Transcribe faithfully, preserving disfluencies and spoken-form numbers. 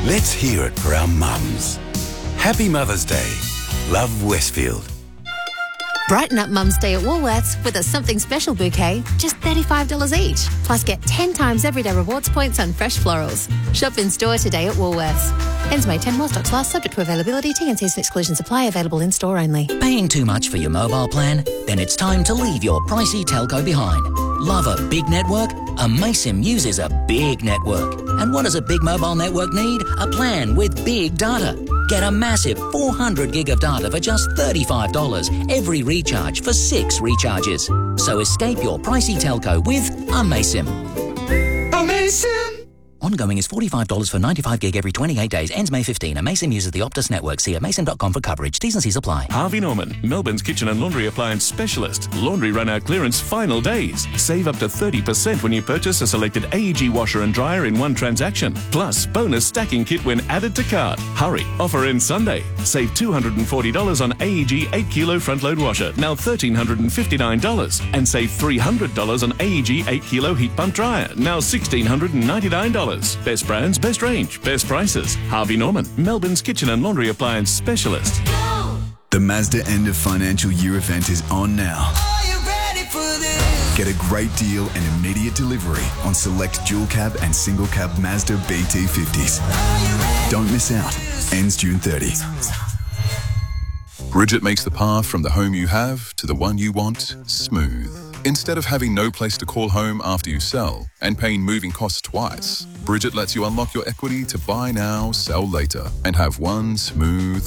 Let's hear it for our mums. Happy Mother's Day. Love, Westfield. Brighten up Mum's Day at Woolworths with a something special bouquet, just thirty-five dollars each. Plus get ten times everyday rewards points on fresh florals. Shop in store today at Woolworths. Ends May tenth, while stocks last, subject to availability. T and C's and exclusions apply. Available in store only. Paying too much for your mobile plan? Then it's time to leave your pricey telco behind. Love a big network? Amaysim uses a big network. And what does a big mobile network need? A plan with big data. Get a massive four hundred gig of data for just thirty-five dollars every recharge for six recharges. So escape your pricey telco with Amaysim. Amaysim! Ongoing is forty-five dollars for ninety-five gig every twenty-eight days. Ends May fifteenth. Amaysim uses the Optus network. See amaysim dot com for coverage. T's and C's apply. Harvey Norman, Melbourne's kitchen and laundry appliance specialist. Laundry run-out clearance final days. Save up to thirty percent when you purchase a selected A E G washer and dryer in one transaction. Plus, bonus stacking kit when added to cart. Hurry, offer ends Sunday. Save two hundred forty dollars on A E G eight kilo front-load washer, now one thousand three hundred fifty-nine dollars. And save three hundred dollars on A E G eight kilo heat pump dryer, now one thousand six hundred ninety-nine dollars. Best brands, best range, best prices. Harvey Norman, Melbourne's kitchen and laundry appliance specialist. The Mazda end of financial year event is on now. Are you ready for this? Get a great deal and immediate delivery on select dual cab and single cab Mazda B T fifties. Don't miss out. Ends June thirtieth. Bridget makes the path from the home you have to the one you want smooth. Instead of having no place to call home after you sell and paying moving costs twice, Bridget lets you unlock your equity to buy now, sell later, and have one smooth